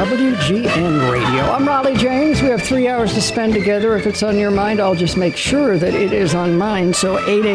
WGN Radio. I'm Raleigh James. We have 3 hours to spend together. If it's on your mind, I'll just make sure that it is on mine. So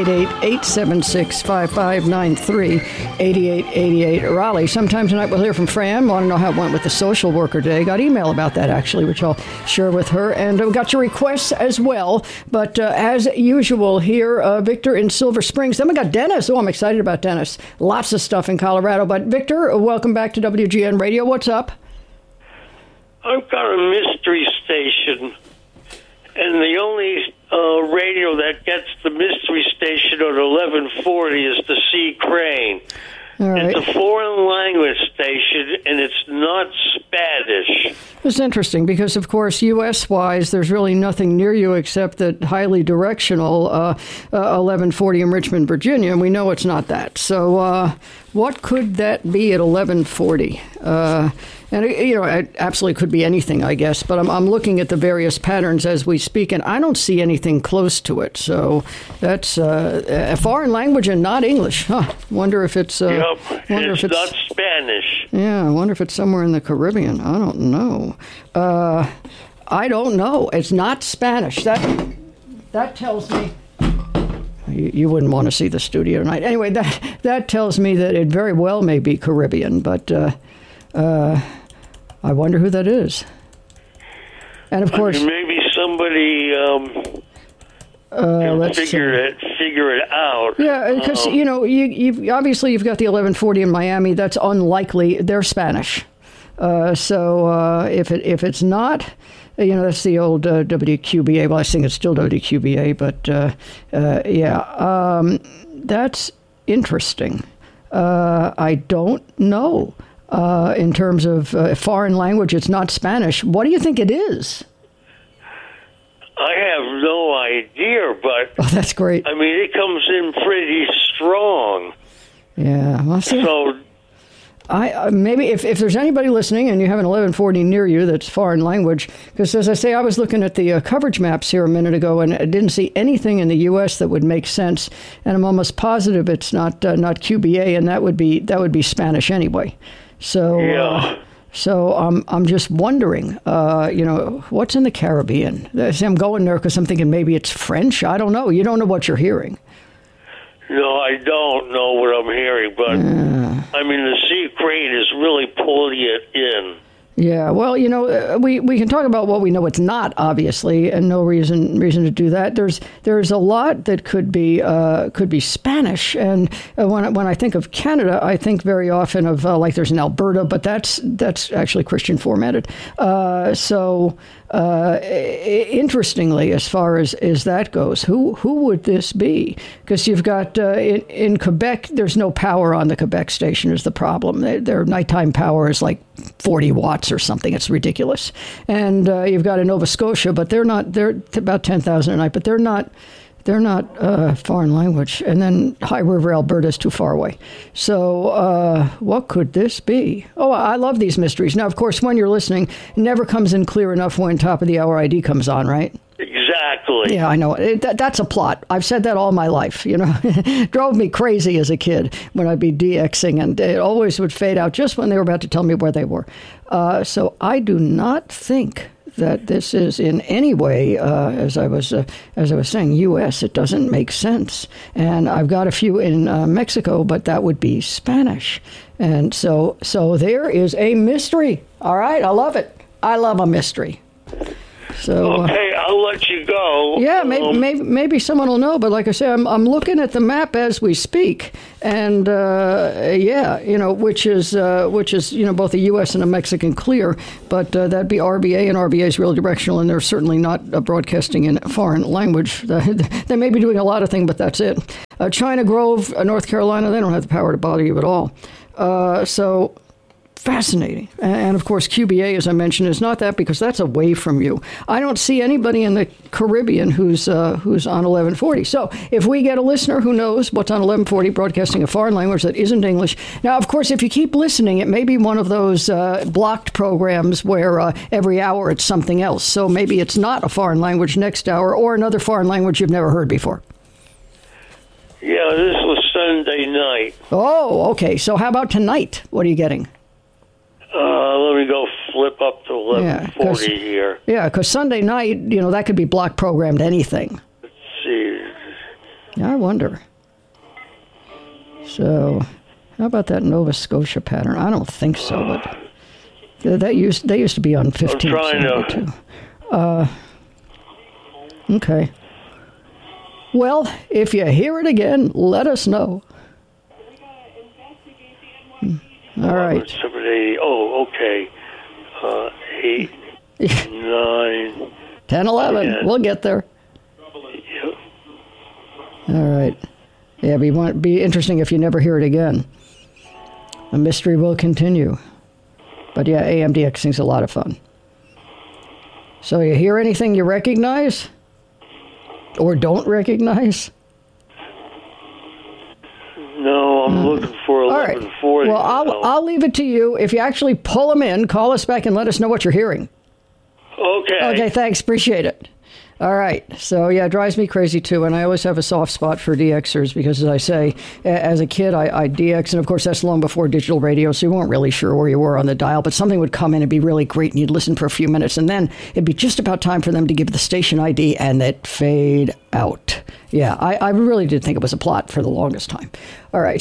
888-876-5593, 8888 Raleigh. Sometime tonight we'll hear from Fran. Want to know how it went with the social worker today. Got email about that, actually, which I'll share with her. And we got your requests as well. But as usual here, Victor in Silver Springs. Then we got Dennis. Oh, I'm excited about Dennis. Lots of stuff in Colorado. But Victor, welcome back to WGN Radio. What's up? I've got a mystery station, and the only radio that gets the mystery station at 1140 is the C. Crane. All right. It's a foreign language station, and it's not Spanish. It's interesting because, of course, U.S.-wise, there's really nothing near you except that highly directional 1140 in Richmond, Virginia, and we know it's not that. So what could that be at 1140? And, it absolutely could be anything, I guess. But I'm looking at the various patterns as we speak, and I don't see anything close to it. So that's a foreign language and not English. Huh. Wonder if it's... it's not Spanish. Yeah, I wonder if it's somewhere in the Caribbean. I don't know. I don't know. It's not Spanish. That tells me... You wouldn't want to see the studio tonight. Anyway, that tells me that it very well may be Caribbean, but... I wonder who that is. And of course, maybe somebody can figure it out. Yeah, because you've obviously you've got the 1140 in Miami. That's unlikely. They're Spanish. So if it's not, that's the old WQBA. Well, I think it's still WQBA, but that's interesting. I don't know. In terms of foreign language, it's not Spanish. What do you think it is? I have no idea, but... Oh, that's great. I mean, it comes in pretty strong. Yeah. Well, so... maybe if there's anybody listening and you have an 1140 near you that's foreign language, because as I say, I was looking at the coverage maps here a minute ago and I didn't see anything in the U.S. that would make sense, and I'm almost positive it's not QBA, and that would be Spanish anyway. So, I'm just wondering, what's in the Caribbean? I'm going there because I'm thinking maybe it's French. I don't know. You don't know what you're hearing. No, I don't know what I'm hearing, but I mean, the Sea Crane is really pulling it in. Yeah, well, we can talk about what we know it's not, obviously, and no reason to do that. There's a lot that could be Spanish, and when I think of Canada, I think very often of like there's an Alberta, but that's actually Christian formatted. Interestingly, as far as that goes, who would this be? Because you've got in Quebec, there's no power on the Quebec station is the problem. Their nighttime power is like 40 watts or something. It's ridiculous. And you've got in Nova Scotia, but they're about 10,000 a night, but they're not foreign language. And then High River, Alberta is too far away. So what could this be? Oh, I love these mysteries. Now, of course, when you're listening, it never comes in clear enough when Top of the Hour ID comes on, right? Exactly. Yeah, I know. That's a plot. I've said that all my life. It drove me crazy as a kid when I'd be DXing, and it always would fade out just when they were about to tell me where they were. So I do not think that this is in any way, as I was saying, U.S. It doesn't make sense. And I've got a few in Mexico, but that would be Spanish. And so there is a mystery. All right, I love it. I love a mystery. So okay, I'll let you go. Yeah, maybe someone will know. But like I say, I'm looking at the map as we speak, and which is both a U.S. and a Mexican clear. But that'd be RBA, and RBA is real directional, and they're certainly not broadcasting in foreign language. They may be doing a lot of things, but that's it. China Grove, North Carolina, they don't have the power to bother you at all. So. Fascinating. And of course, QBA, as I mentioned, is not that because that's away from you. I don't see anybody in the Caribbean who's on 1140. So if we get a listener who knows what's on 1140 broadcasting a foreign language that isn't English. Now, of course, if you keep listening, it may be one of those blocked programs where every hour it's something else. So maybe it's not a foreign language next hour or another foreign language you've never heard before. Yeah, this was Sunday night. Oh, okay. So how about tonight? What are you getting? Let me go flip up to 11:40 here. Yeah, because Sunday night, that could be block programmed anything. Let's see. Yeah, I wonder. So, how about that Nova Scotia pattern? I don't think so, but they used to be on 15. I'm trying to. Okay. Well, if you hear it again, let us know. All right. 780. Oh, okay. 8, 9, 10, 11. 10. We'll get there. Yep. All right. Yeah, be interesting if you never hear it again. The mystery will continue. But yeah, AMDXing's a lot of fun. So you hear anything you recognize? Or don't recognize? No, I'm looking for 11:40. Well, I'll leave it to you. If you actually pull them in, call us back and let us know what you're hearing. Okay. Okay, thanks. Appreciate it. All right. So, yeah, it drives me crazy, too. And I always have a soft spot for DXers because, as I say, as a kid, I DX. And, of course, that's long before digital radio, so you weren't really sure where you were on the dial. But something would come in and be really great, and you'd listen for a few minutes. And then it'd be just about time for them to give the station ID, and it'd fade out. Yeah, I really did think it was a plot for the longest time. All right.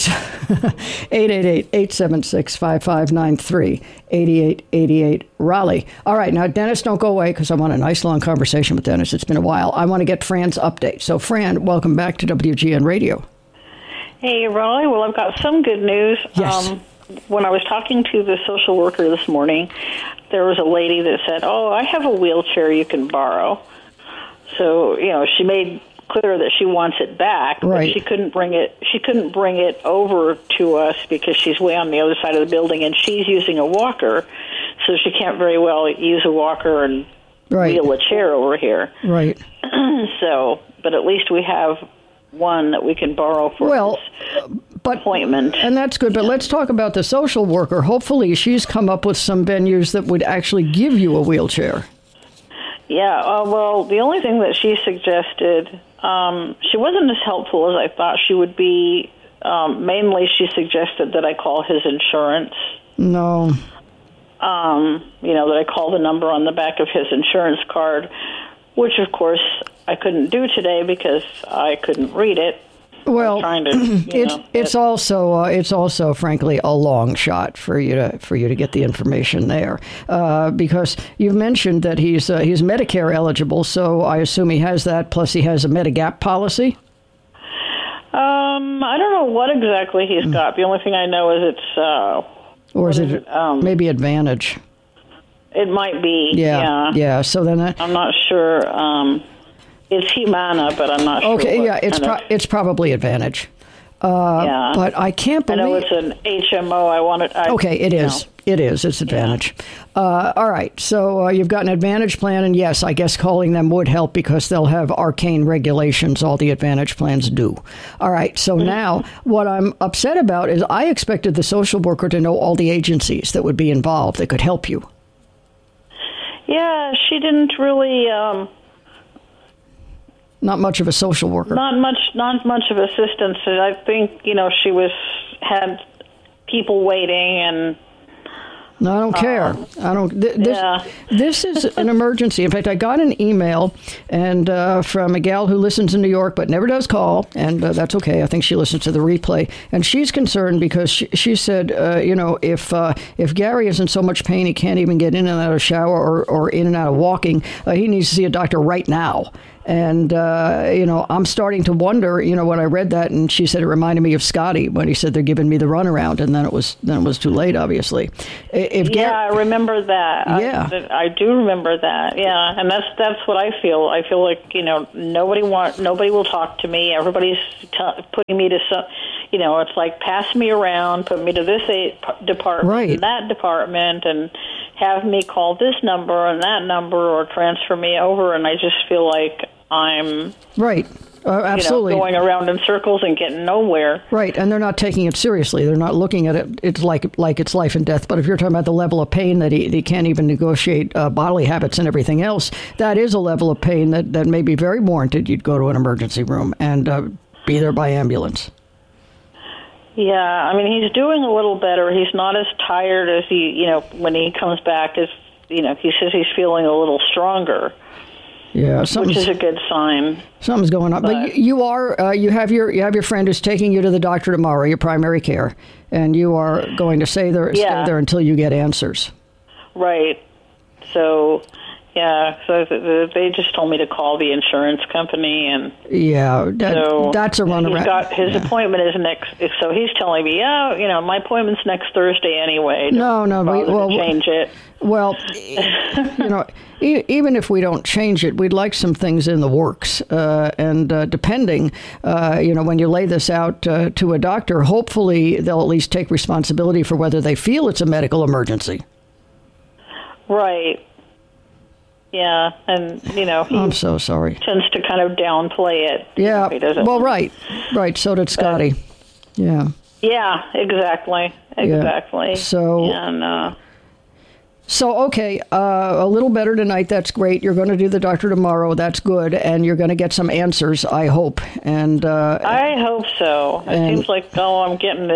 888-876-5593, 8888 Raleigh. All right. Now, Dennis, don't go away because I want a nice long conversation with Dennis. It's been a while. I want to get Fran's update. So, Fran, welcome back to WGN Radio. Hey, Raleigh. Well, I've got some good news. Yes. When I was talking to the social worker this morning, there was a lady that said, "Oh, I have a wheelchair you can borrow." So, she made clear that she wants it back, right. But she couldn't bring it over to us because she's way on the other side of the building and she's using a walker, so she can't very well use a walker and wheel a chair over here. Right. So, but at least we have one that we can borrow for this appointment. And that's good, but let's talk about the social worker. Hopefully she's come up with some venues that would actually give you a wheelchair. Yeah, well, the only thing that she suggested, she wasn't as helpful as I thought she would be. Mainly, she suggested that I call his insurance. No. That I call the number on the back of his insurance card, which, of course, I couldn't do today because I couldn't read it. Well, it's also, frankly, a long shot for you to get the information there, because you've mentioned that he's Medicare eligible, so I assume he has that. Plus, he has a Medigap policy. I don't know what exactly he's got. The only thing I know is it's or is it maybe Advantage? It might be. Yeah. So then I'm not sure. It's Humana, but I'm not sure. Okay, yeah, it's probably Advantage. But I can't believe... I know it's an HMO. Okay, it is. It is. It's Advantage. Yeah. All right, so you've got an Advantage plan, and yes, I guess calling them would help because they'll have arcane regulations. All the Advantage plans do. All right, so now what I'm upset about is I expected the social worker to know all the agencies that would be involved that could help you. Yeah, she didn't really... Not much of a social worker. Not much of assistance. I think she had people waiting, and no, I don't care. I don't. This is an emergency. In fact, I got an email from a gal who listens in New York but never does call, and that's okay. I think she listens to the replay, and she's concerned because she said, if Gary is in so much pain he can't even get in and out of shower or in and out of walking, he needs to see a doctor right now. And, I'm starting to wonder, when I read that, and she said it reminded me of Scotty when he said they're giving me the runaround, and then it was too late, obviously. I remember that. Yeah. I do remember that. Yeah. And that's what I feel. I feel like, nobody will talk to me. Everybody's putting me to some, it's like pass me around, put me to this department and that department, and have me call this number and that number or transfer me over. And I just feel like I'm absolutely going around in circles and getting nowhere. Right, and they're not taking it seriously. They're not looking at it. It's like it's life and death. But if you're talking about the level of pain that he can't even negotiate bodily habits and everything else, that is a level of pain that may be very warranted. You'd go to an emergency room and be there by ambulance. Yeah, I mean, he's doing a little better. He's not as tired as when he comes back as he says he's feeling a little stronger. Yeah, which is a good sign. Something's going on. But you have your friend who's taking you to the doctor tomorrow, your primary care, and you are going to stay there until you get answers. Right. So, so they just told me to call the insurance company, and that's a runaround. His appointment is next. So he's telling me, my appointment's next Thursday anyway. We'll change it. Well, even if we don't change it, we'd like some things in the works. And depending, when you lay this out to a doctor, hopefully they'll at least take responsibility for whether they feel it's a medical emergency. Right. Yeah, and I'm so sorry. Tends to kind of downplay it. Yeah. Well, right. So did Scotty. Yeah. Yeah. Exactly. Yeah. So. And. So, okay, a little better tonight. That's great. You're going to do the doctor tomorrow. That's good. And you're going to get some answers, I hope. And I hope so. It seems like, I'm getting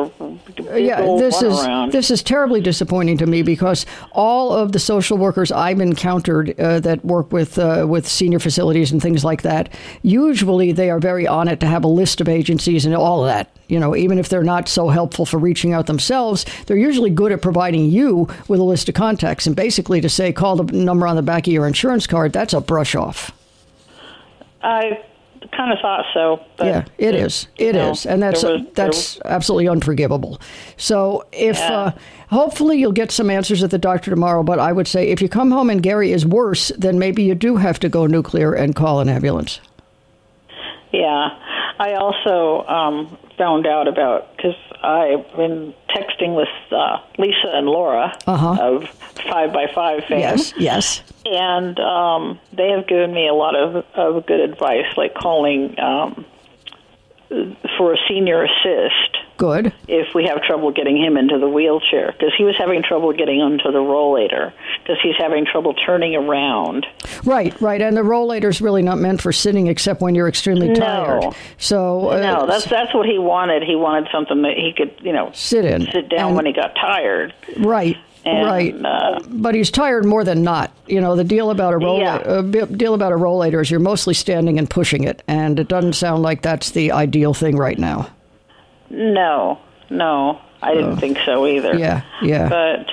this is terribly disappointing to me, because all of the social workers I've encountered that work with senior facilities and things like that, usually they are very on it to have a list of agencies and all of that. Even if they're not so helpful for reaching out themselves, they're usually good at providing you with a list of contacts. And basically to say, call the number on the back of your insurance card, that's a brush off. I kind of thought so. But yeah, it is. It is. And that's absolutely unforgivable. So hopefully you'll get some answers at the doctor tomorrow. But I would say if you come home and Gary is worse, then maybe you do have to go nuclear and call an ambulance. Yeah. I also found out because I've been texting with Lisa and Laura of 5x5 fame. Yes. And they have given me a lot of good advice, like calling for a senior assist. Good. If we have trouble getting him into the wheelchair, because he was having trouble getting onto the rollator, because he's having trouble turning around. Right. And the rollator's really not meant for sitting, except when you're extremely tired. So that's what he wanted. He wanted something that he could, sit down when he got tired. Right. But he's tired more than not. The deal about a rollator is you're mostly standing and pushing it, and it doesn't sound like that's the ideal thing right now. No, I didn't think so either. Yeah. But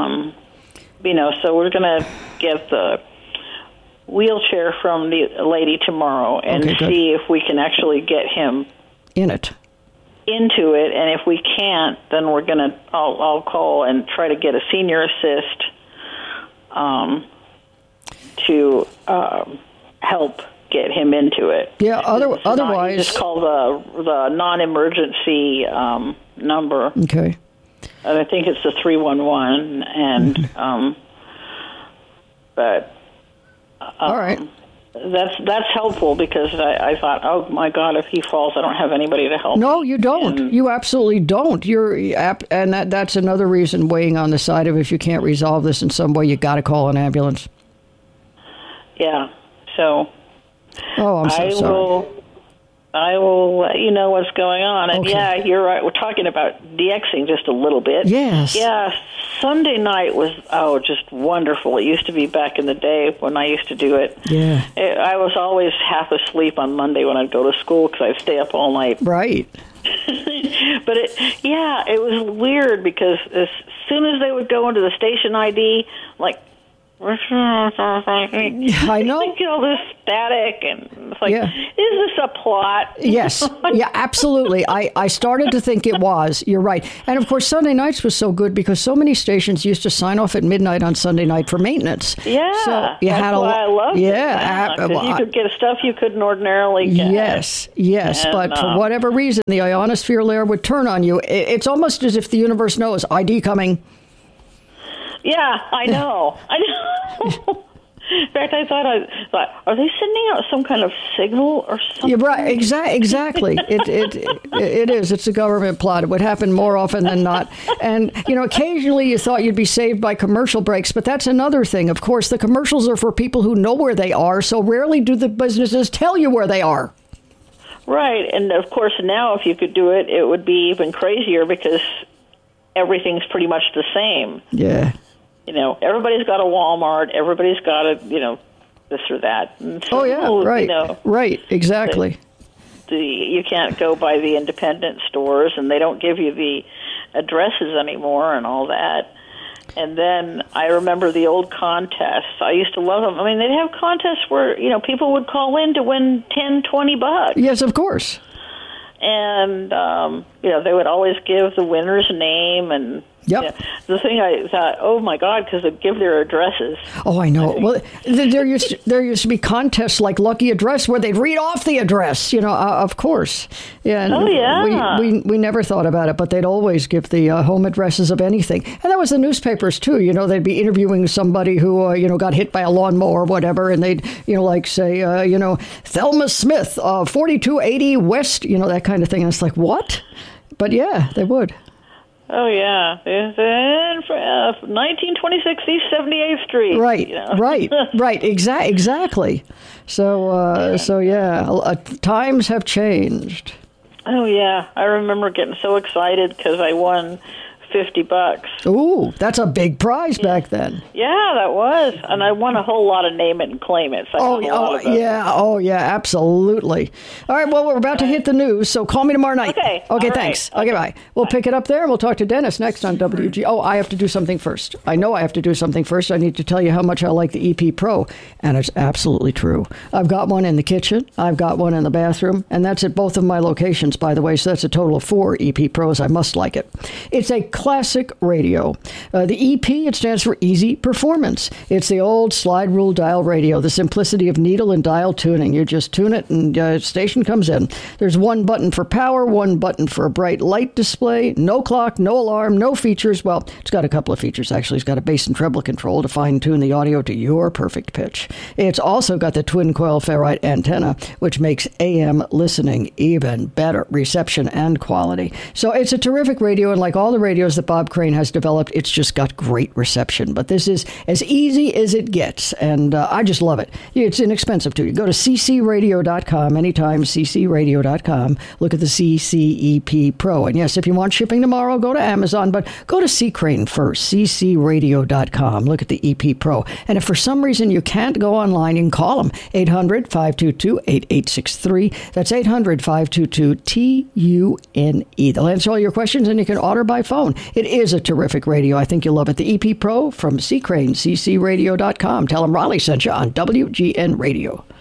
so we're gonna get the wheelchair from the lady tomorrow and see if we can actually get him into it, and if we can't, then I'll call and try to get a senior assist to help get him into it. Yeah. Otherwise, just call the non-emergency number. Okay. And I think it's the 311, and but all right. That's helpful, because I thought, oh my God, if he falls, I don't have anybody to help. No, you don't. You absolutely don't. And that's another reason weighing on the side of, if you can't resolve this in some way, you got to call an ambulance. Yeah. So. Oh, I'm so sorry. I will let you know what's going on. And yeah, you're right. We're talking about DXing just a little bit. Yes. Yeah. Sunday night was, just wonderful. It used to be back in the day when I used to do it. Yeah. I was always half asleep on Monday when I'd go to school because I'd stay up all night. Right. But it was weird, because as soon as they would go into the station ID, like, I know. All this static, and it's like, is this a plot? Yes. Yeah, absolutely. I started to think it was. You're right. And of course, Sunday nights was so good because so many stations used to sign off at midnight on Sunday night for maintenance. Yeah. So that's why I loved it. Yeah. Because you could get stuff you couldn't ordinarily get. Yes. And, but for whatever reason, the ionosphere layer would turn on you. It's almost as if the universe knows, ID coming. Yeah, I know. In fact, I thought, are they sending out some kind of signal or something? Yeah, right. Exactly. It is. It's a government plot. It would happen more often than not. And, occasionally you thought you'd be saved by commercial breaks, but that's another thing. Of course, the commercials are for people who know where they are, so rarely do the businesses tell you where they are. Right. And, of course, now if you could do it, it would be even crazier, because everything's pretty much the same. Yeah. everybody's got a Walmart, everybody's got a, this or that. And so, right. Right, exactly. You can't go by the independent stores, and they don't give you the addresses anymore and all that. And then I remember the old contests. I used to love them. I mean, they'd have contests where, people would call in to win $10-20. Yes, of course. And, they would always give the winner's name and... Yep. The thing I thought, oh my God, because they'd give their addresses. Oh, I know. Well, there used to be contests like Lucky Address where they'd read off the address. Of course. Yeah. Oh yeah. We never thought about it, but they'd always give the home addresses of anything, and that was the newspapers too. They'd be interviewing somebody who got hit by a lawnmower or whatever, and they'd say Thelma Smith, 4280 West, that kind of thing. And it's like, what? But yeah, they would. Oh, yeah. 1926 East 78th Street. Right, right. Exactly. So times have changed. Oh, yeah. I remember getting so excited because I won $50. Ooh, that's a big prize back then. Yeah, that was. And I won a whole lot of name it and claim it. So yeah, absolutely. All right, well, we're about to hit the news, so call me tomorrow night. Okay, thanks. Right. Okay, bye. We'll pick it up there, and we'll talk to Dennis next on WG. Oh, I have to do something first. I know I have to do something first. I need to tell you how much I like the EP Pro, and it's absolutely true. I've got one in the kitchen. I've got one in the bathroom, and that's at both of my locations, by the way, so that's a total of 4 EP Pros. I must like it. It's a classic radio. The EP, it stands for Easy Performance. It's the old slide rule dial radio, the simplicity of needle and dial tuning. You just tune it and station comes in. There's one button for power, one button for a bright light display, no clock, no alarm, no features. Well, it's got a couple of features, actually. It's got a bass and treble control to fine-tune the audio to your perfect pitch. It's also got the twin-coil ferrite antenna, which makes AM listening even better, reception and quality. So it's a terrific radio, and like all the radios that Bob Crane has developed, it's just got great reception. But this is as easy as it gets, and I just love it. It's inexpensive, too. You go to ccradio.com anytime, ccradio.com. Look at the CCEP Pro. And yes, if you want shipping tomorrow, go to Amazon, but go to C. Crane first, ccradio.com. Look at the EP Pro. And if for some reason you can't go online, you can call them, 800-522-8863. That's 800-522-TUNE. They'll answer all your questions, and you can order by phone. It is a terrific radio. I think you'll love it. The EP Pro from C. Crane, ccradio.com. Tell them Raleigh sent you on WGN Radio.